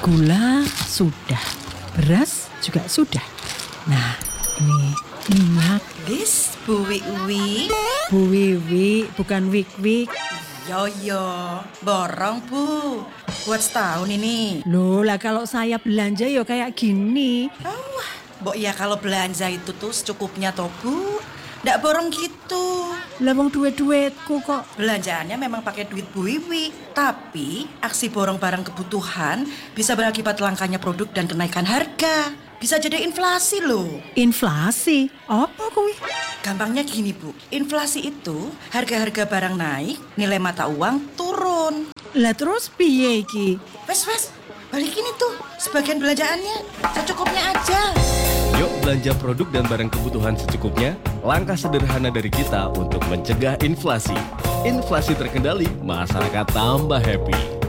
Gula sudah, beras juga sudah. Nah, ini minyak. Wis, Bu Wiwi. Bu Wiwi, bukan Wik-Wik. Yo, borong Bu. Buat setahun ini. Loh lah kalau saya belanja ya kayak gini. Mbok ya kalau belanja itu tuh secukupnya toh Bu. Ndak borong gitu. Lah wong duit-duitku kok. Belanjaannya memang pakai duit Bu Wiwi. Tapi aksi borong barang kebutuhan bisa berakibat langkanya produk dan kenaikan harga. Bisa jadi inflasi loh. Inflasi? Apa kuwi? Gampangnya gini Bu, inflasi itu harga-harga barang naik, nilai mata uang turun. Lah terus piye iki? Wes, balikin itu sebagian belanjaannya, secukupnya aja. Yuk belanja produk dan barang kebutuhan secukupnya. Langkah sederhana dari kita untuk mencegah inflasi. Inflasi terkendali, masyarakat tambah happy.